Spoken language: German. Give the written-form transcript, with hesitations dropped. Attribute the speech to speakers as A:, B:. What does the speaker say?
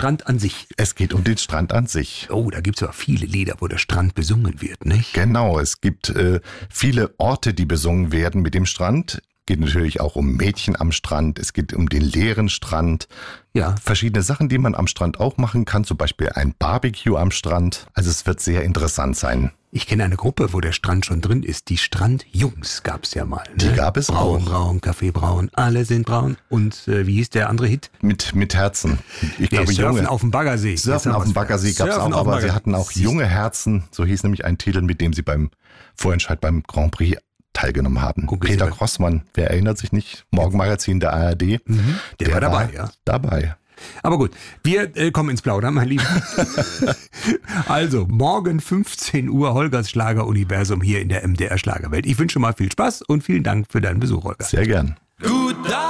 A: Strand an sich.
B: Es geht um den Strand an sich.
A: Oh, da gibt's ja viele Lieder, wo der Strand besungen wird, nicht?
B: Genau, es gibt viele Orte, die besungen werden mit dem Strand. Es geht natürlich auch um Mädchen am Strand, es geht um den leeren Strand.
A: Ja.
B: Verschiedene Sachen, die man am Strand auch machen kann, zum Beispiel ein Barbecue am Strand. Also es wird sehr interessant sein.
A: Ich kenne eine Gruppe, wo der Strand schon drin ist. Die Strandjungs gab's ja mal. Ne?
B: Die gab es
A: braun,
B: auch.
A: Braun, Kaffee braun, alle sind braun. Und wie hieß der andere Hit?
B: Mit Herzen. Ich glaube,
A: Surfen
B: junge.
A: auf dem Baggersee.
B: Surfen auf dem Baggersee gab es auch, aber sie hatten auch junge Herzen. So hieß nämlich ein Titel, mit dem sie beim Vorentscheid beim Grand Prix teilgenommen haben. Peter Grossmann, wer erinnert sich nicht? Morgenmagazin der ARD.
A: Der war dabei, ja.
B: Dabei.
A: Aber gut, wir kommen ins Plaudern, mein Lieber. Also, morgen 15 Uhr Holgers Schlageruniversum hier in der MDR Schlagerwelt. Ich wünsche mal viel Spaß und vielen Dank für deinen Besuch, Holger.
B: Sehr gern.
C: Gut,